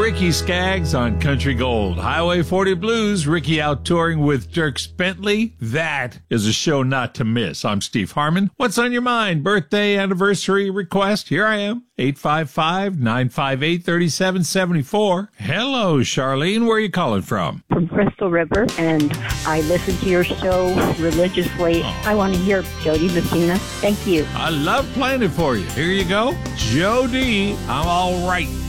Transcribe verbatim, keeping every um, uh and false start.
Ricky Skaggs on Country Gold. Highway forty Blues, Ricky out touring with Dierks Bentley. That is a show not to miss. I'm Steve Harmon. What's on your mind? Birthday, anniversary, request? Here I am. eight five five, nine five eight, three seven seven four. Hello, Charlene. Where are you calling from? From Crystal River, and I listen to your show religiously. Oh. I want to hear Jody Messina. Thank you. I love playing it for you. Here you go. Jody, I'm all right.